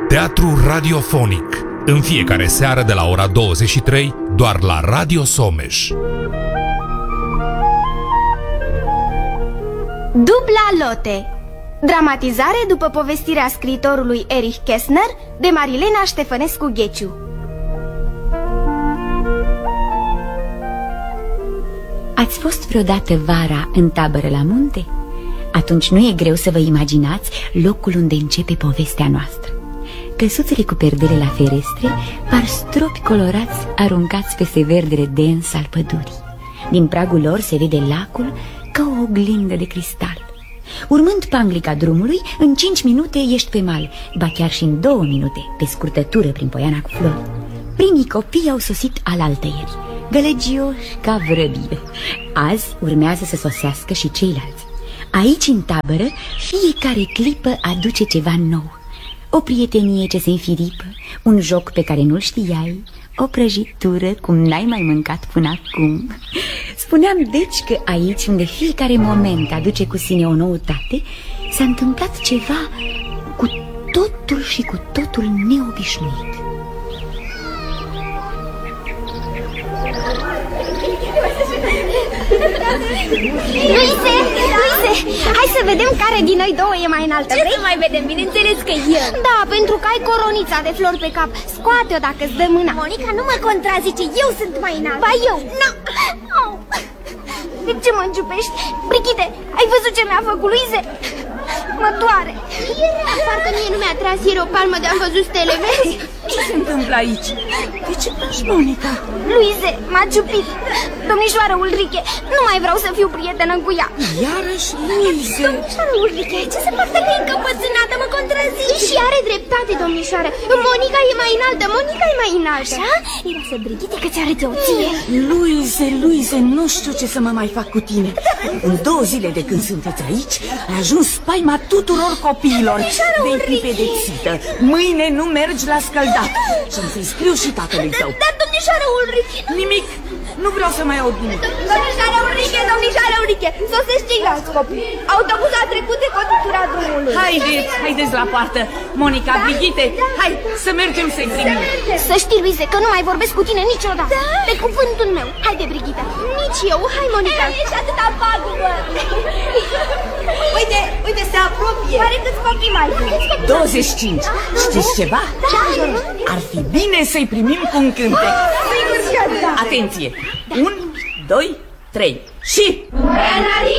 Teatru radiofonic. În fiecare seară de la ora 23, doar la Radio Someș. Dubla Lotte. Dramatizare după povestirea scriitorului Erich Kästner de Marilena Ștefănescu-Gheciu. Ați fost vreodată vara în tabără la munte? Atunci nu e greu să vă imaginați locul unde începe povestea noastră. Căsuțele cu perdele la ferestre par stropi colorați aruncați peste verdele dens al pădurii. Din pragul lor se vede lacul ca o oglindă de cristal. Urmând panglica drumului, în 5 minute ești pe mal, ba chiar și în 2 minute, pe scurtătură prin poiana cu flori. Primii copii au sosit alaltăieri, gălăgioși ca vrăbile. Azi urmează să sosească și ceilalți. Aici, în tabără, fiecare clipă aduce ceva nou. O prietenie ce se înfiripă, un joc pe care nu-l știai, o prăjitură cum n-ai mai mâncat până acum. Spuneam deci că aici, unde fiecare moment aduce cu sine o noutate, s-a întâmplat ceva cu totul și cu totul neobișnuit. Luise, hai să vedem care din noi două e mai înaltă. Ce să mai vedem? Bineînțeles că eu. Da, pentru că ai coronița de flori pe cap. Scoate-o dacă îți dă mâna. Monica nu mă contrazice, eu sunt mai înaltă. Ba eu. Oh. De ce mă înciupești? Brichite, ai văzut ce mi-a făcut Luise? Mă doare. Parcă mie nu mi-a tras ieri o palmă de-am văzut stele, vezi? Ce se întâmplă aici? De ce plângi, Monica? Luise, m-a ciupit. Domnișoară Ulrike, nu mai vreau să fiu prietenă cu ea. Iarăși, Luise. Domnișoară Ulrike, ce se poate că e încăpățânată, mă contrazice? Și are dreptate, domnișoară. Monica e mai înaltă, Monica e mai înaltă. Așa? Îi lasă Brigitte că ți-arăt eu ție. Luise, nu știu ce să mă mai fac cu tine. În 2 zile de când sunteți aici, a ajuns spaima tuturor copiilor. Vei fi pedepsită. Mâine nu mergi la scăldat. Și am să-i scriu și tatălui tău. Dar domnișoară Ulrike... Nimic, nu vreau să mai aud nimic. Domnișoară Ulrike, sosesc ceilalți copii. Autobuzul a trecut de cotitura drumului. Haideți la poartă. Monica, Brigitte, hai să mergem să examinăm. Să știi, Luise, că nu mai vorbesc cu tine niciodată. Pe cuvântul meu. Haide, Brigitte. Nici eu, hai, Monica. Ești atâta pagubă. Uite, se apropie. Pare câți copii mai sunt. 25. Știți ceva? Ar fi bine să-i primim cu un cântec. Atenție! 1, 2, 3 și...